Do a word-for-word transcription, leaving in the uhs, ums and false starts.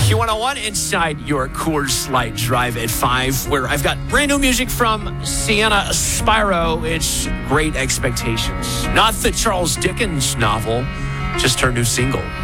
Q one oh one inside your Coors Light Drive at five, where I've got brand new music from Sienna Spyro. It's Great Expectations. Not the Charles Dickens novel, just her new single.